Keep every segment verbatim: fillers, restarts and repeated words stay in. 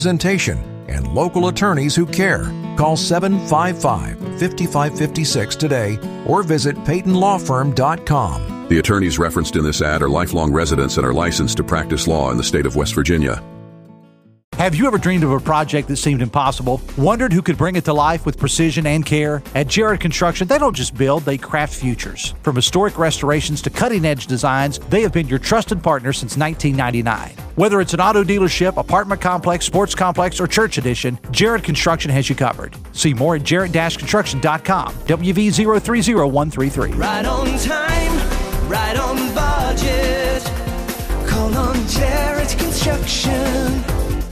Presentation and local attorneys who care. Call seven five five, five five five six today or visit peyton law firm dot com. The attorneys referenced in this ad are lifelong residents and are licensed to practice law in the state of West Virginia. Have you ever dreamed of a project that seemed impossible? Wondered who could bring it to life with precision and care? At Jared Construction, they don't just build, they craft futures. From historic restorations to cutting-edge designs, they have been your trusted partner since nineteen ninety-nine. Whether it's an auto dealership, apartment complex, sports complex, or church addition, Jared Construction has you covered. See more at jared dash construction dot com. W V zero three zero one three three. Right on time, right on budget. Call on Jared Construction.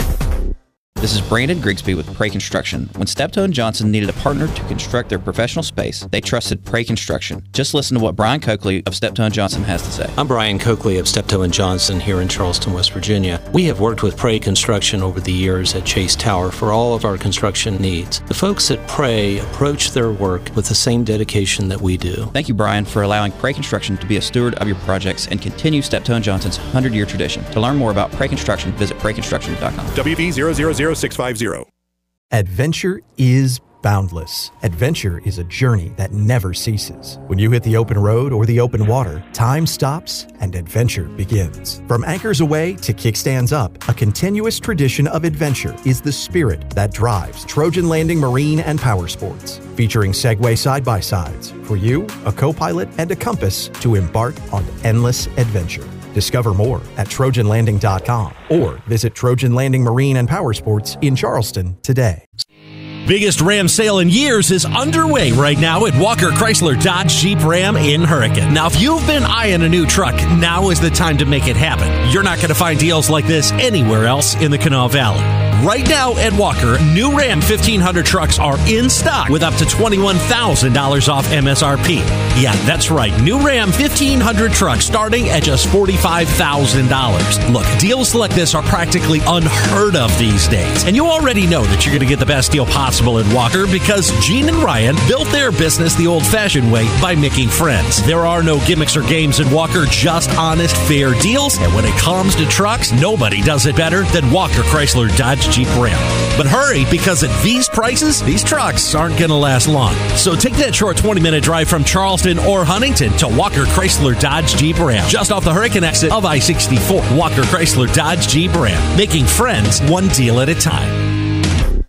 This is Brandon Grigsby with Prey Construction. When Steptoe and Johnson needed a partner to construct their professional space, they trusted Prey Construction. Just listen to what Brian Coakley of Steptoe and Johnson has to say. I'm Brian Coakley of Steptoe and Johnson here in Charleston, West Virginia. We have worked with Prey Construction over the years at Chase Tower for all of our construction needs. The folks at Prey approach their work with the same dedication that we do. Thank you, Brian, for allowing Prey Construction to be a steward of your projects and continue Steptoe and Johnson's one hundred year tradition. To learn more about Prey Construction, visit prey construction dot com. W V zero zero zero six five zero. Adventure is boundless. Adventure is a journey that never ceases. When you hit the open road or the open water, time stops and adventure begins. From anchors away to kickstands up, a continuous tradition of adventure is the spirit that drives Trojan Landing Marine and Power Sports. Featuring Segway side-by-sides for you, a co-pilot, and a compass to embark on endless adventure. Discover more at trojan landing dot com or visit Trojan Landing Marine and Power Sports in Charleston today. Biggest Ram sale in years is underway right now at Walker Chrysler Dodge Jeep Ram in Hurricane. Now, if you've been eyeing a new truck, now is the time to make it happen. You're not going to find deals like this anywhere else in the Kanawha Valley. Right now at Walker, new Ram fifteen hundred trucks are in stock with up to twenty-one thousand dollars off M S R P. Yeah, that's right. New Ram fifteen hundred trucks starting at just forty-five thousand dollars. Look, deals like this are practically unheard of these days. And you already know that you're going to get the best deal possible at Walker because Gene and Ryan built their business the old-fashioned way by making friends. There are no gimmicks or games at Walker, just honest, fair deals. And when it comes to trucks, nobody does it better than Walker Chrysler Dodge Jeep Ram. But hurry, because at these prices, these trucks aren't going to last long. So take that short twenty minute drive from Charleston or Huntington to Walker Chrysler Dodge Jeep Ram, just off the Hurricane exit of I sixty-four. Walker Chrysler Dodge Jeep Ram, making friends one deal at a time.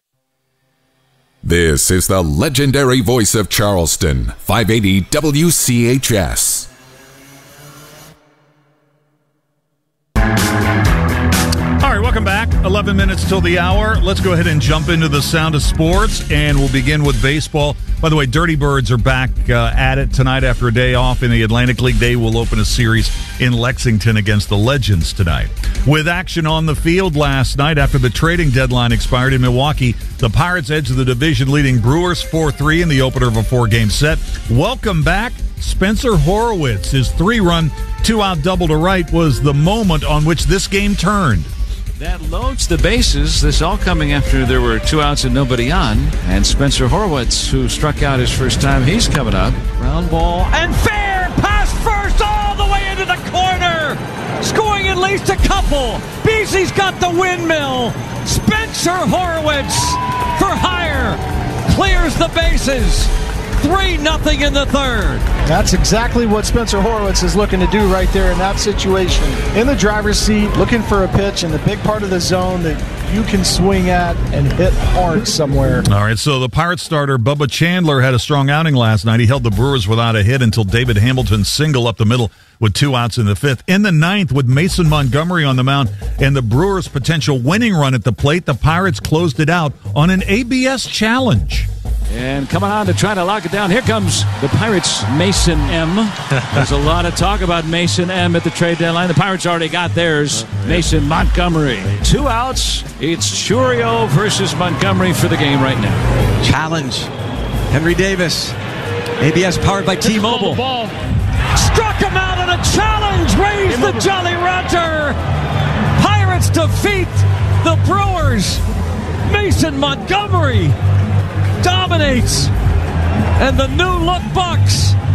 This is the legendary voice of Charleston, five eighty W C H S. All right, welcome back. eleven minutes till the hour. Let's go ahead and jump into the sound of sports, and we'll begin with baseball. By the way, Dirty Birds are back uh, at it tonight after a day off in the Atlantic League. They will open a series in Lexington against the Legends tonight. With action on the field last night after the trading deadline expired in Milwaukee, the Pirates edged the division-leading Brewers four three in the opener of a four-game set. Welcome back, Spencer Horwitz. His three-run, two-out double to right was the moment on which this game turned. That loads the bases. This all coming after there were two outs and nobody on. And Spencer Horwitz, who struck out his first time, he's coming up. Ground ball and fair pass first all the way into the corner. Scoring at least a couple. Beasley's got the windmill. Spencer Horwitz for hire. Clears the bases. three nothing in the third. That's exactly what Spencer Horwitz is looking to do right there in that situation. In the driver's seat, looking for a pitch in the big part of the zone that you can swing at and hit hard somewhere. All right, so the Pirates starter Bubba Chandler had a strong outing last night. He held the Brewers without a hit until David Hamilton's single up the middle with two outs in the fifth. In the ninth, with Mason Montgomery on the mound and the Brewers' potential winning run at the plate, the Pirates closed it out on an A B S challenge. And coming on to try to lock it down. Here comes the Pirates' Mason M. There's a lot of talk about Mason M at the trade deadline. The Pirates already got theirs. Mason Montgomery. Two outs. It's Churio versus Montgomery for the game right now. Challenge. Henry Davis. A B S powered by T-Mobile. Ball. Struck him out on a challenge. Raised the Jolly Roger. Pirates defeat the Brewers. Mason Montgomery dominates, and the new look Bucks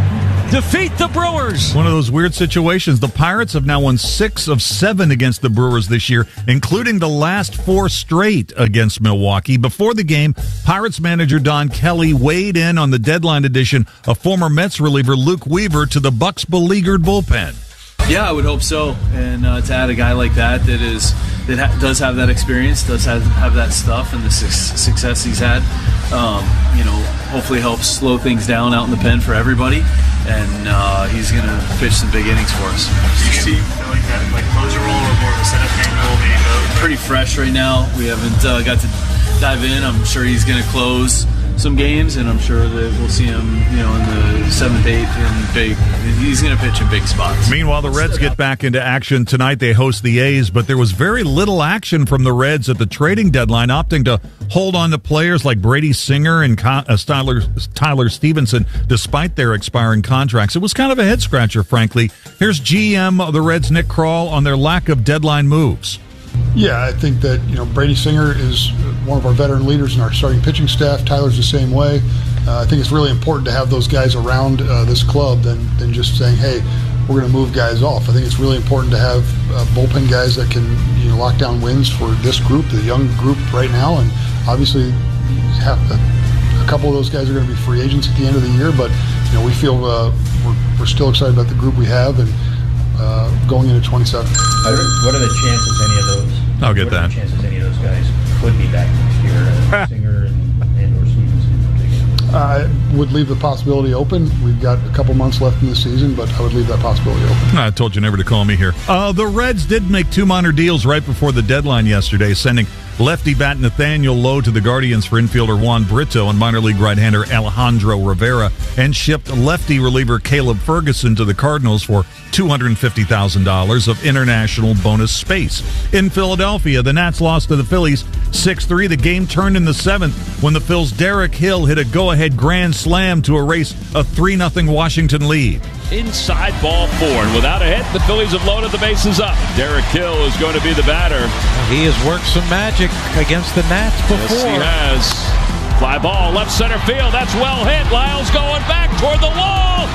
defeat the Brewers. One of those weird situations. The Pirates have now won six of seven against the Brewers this year, including the last four straight against Milwaukee. Before the game, Pirates manager Don Kelly weighed in on the deadline addition of former Mets reliever Luke Weaver to the Bucks' beleaguered bullpen. Yeah, I would hope so. And uh, to add a guy like that that is that ha- does have that experience, does have, have that stuff, and the su- success he's had, um, you know, hopefully helps slow things down out in the pen for everybody. And uh, he's going to pitch some big innings for us. Do you see like that, like closer role or more of a setup man role? Being pretty fresh right now. We haven't uh, got to dive in. I'm sure he's going to close some games, and I'm sure that we'll see him, you know, in the seventh, eighth, and big. He's going to pitch in big spots. Meanwhile, the Reds get back into action tonight. They host the A's, but there was very little action from the Reds at the trading deadline, opting to hold on to players like Brady Singer and uh, Tyler, Tyler Stevenson, despite their expiring contracts. It was kind of a head-scratcher, frankly. Here's G M of the Reds, Nick Krall, on their lack of deadline moves. Yeah, I think that, you know, Brady Singer is one of our veteran leaders in our starting pitching staff. Tyler's the same way. Uh, I think it's really important to have those guys around uh, this club than, than just saying, hey, we're going to move guys off. I think it's really important to have uh, bullpen guys that can, you know, lock down wins for this group, the young group right now. And obviously, have a, a couple of those guys are going to be free agents at the end of the year. But, you know, we feel uh, we're, we're still excited about the group we have and uh, going into twenty-seven. What are the chances any of those? I'll get what that. Are the chances any of those guys could be back next year? Uh, Singer and, and or Stevenson. I would leave the possibility open. We've got a couple months left in the season, but I would leave that possibility open. I told you never to call me here. Uh, the Reds did make two minor deals right before the deadline yesterday, sending lefty bat Nathaniel Lowe to the Guardians for infielder Juan Brito and minor league right-hander Alejandro Rivera, and shipped lefty reliever Caleb Ferguson to the Cardinals for two hundred fifty thousand dollars of international bonus space. In Philadelphia, the Nats lost to the Phillies six three. The game turned in the seventh when the Phils' Derek Hill hit a go-ahead grand slam to erase a three nothing Washington lead. Inside ball four, and without a hit, the Phillies have loaded the bases up. Derek Hill is going to be the batter. He has worked some magic against the Nats before. Yes, he has. Fly ball, left center field. That's well hit. Lyles going back toward the wall.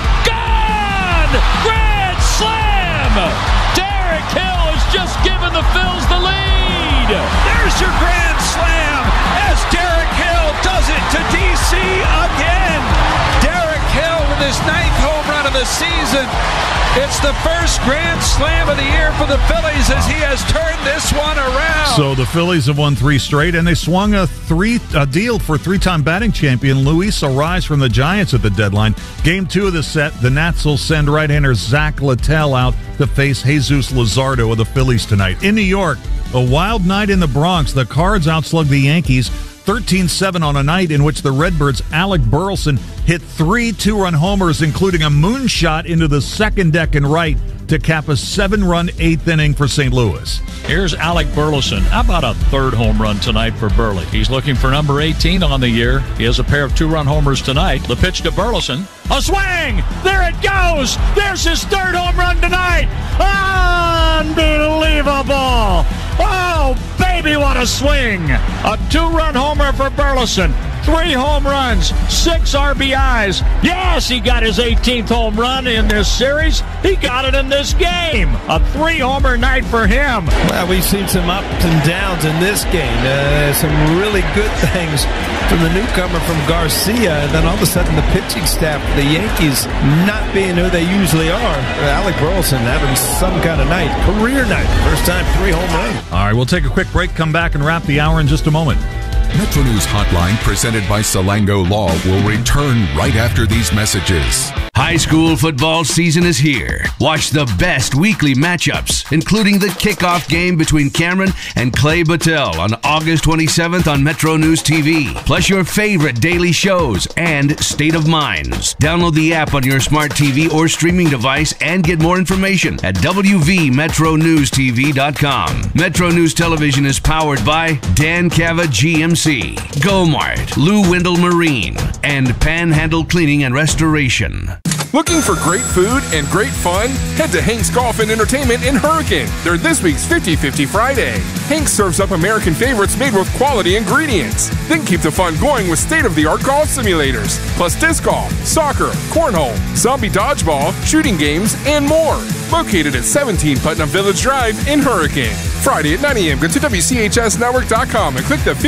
Gone! Grand slam! Derek Hill has just given the Phils the lead. There's your grand slam as Derek Hill does it to D C again. Derek Hill with his ninth home run of the season. It's the first grand slam of the year for the Phillies as he has turned this one around. So the Phillies have won three straight, and they swung a three a deal for three-time batting champion Luis Arraez from the Giants at the deadline. Game two of the set, the Nats will send right-hander Zach Littell out to face Jesus Luzardo of the Phillies tonight. In New York, a wild night in the Bronx. The Cards outslugged the Yankees thirteen seven on a night in which the Redbirds' Alec Burleson hit three two-run homers, including a moonshot into the second deck and right to cap a seven-run eighth inning for Saint Louis. Here's Alec Burleson. How about a third home run tonight for Burley? He's looking for number eighteen on the year. He has a pair of two-run homers tonight. The pitch to Burleson. A swing! There it goes! There's his third home run tonight! Unbelievable! Oh, baby, what a swing! A two-run homer for Burleson. Three home runs, six R B Is. Yes, he got his eighteenth home run in this series. He got it in this game. A three-homer night for him. Well, we've seen some ups and downs in this game. Uh, some really good things from the newcomer from Garcia, and then all of a sudden the pitching staff, the Yankees, not being who they usually are. Alec Burleson having some kind of night, career night, first time three home runs. All right, we'll take a quick break, come back and wrap the hour in just a moment. Metro News Hotline, presented by Salango Law, will return right after these messages. High school football season is here. Watch the best weekly matchups, including the kickoff game between Cameron and Clay Battelle on August twenty-seventh on Metro News T V. Plus your favorite daily shows and State of Minds. Download the app on your smart T V or streaming device and get more information at w v metro news t v dot com. Metro News Television is powered by Dan Cava G M C, Go Mart, Lou Wendell Marine, and Panhandle Cleaning and Restoration. Looking for great food and great fun? Head to Hank's Golf and Entertainment in Hurricane. They're this week's fifty fifty Friday. Hank serves up American favorites made with quality ingredients. Then keep the fun going with state-of-the-art golf simulators, plus disc golf, soccer, cornhole, zombie dodgeball, shooting games, and more. Located at seventeen Putnam Village Drive in Hurricane. Friday at nine a.m. Go to W C H S network dot com and click the